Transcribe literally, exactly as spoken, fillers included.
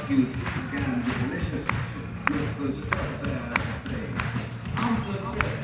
you got to be delicious with the stuff that I say. I'm the best.